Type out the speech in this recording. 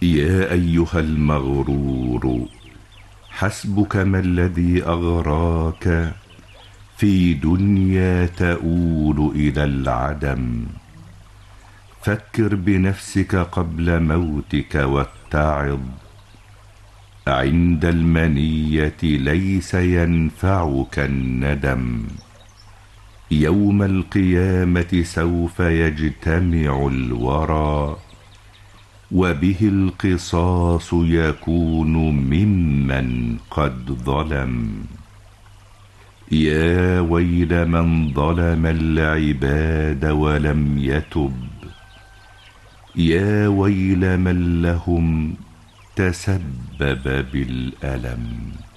يا أيها المغرور، حسبك ما الذي أغراك، في دنيا تؤول إلى العدم. فكر بنفسك قبل موتك واتعظ، عند المنية ليس ينفعك الندم. يوم القيامة سوف يجتمع الورى، وبه القصاص يكون ممن قد ظلم. يا ويل من ظلم العباد ولم يتب، يا ويل من لهم تسبب بالألم.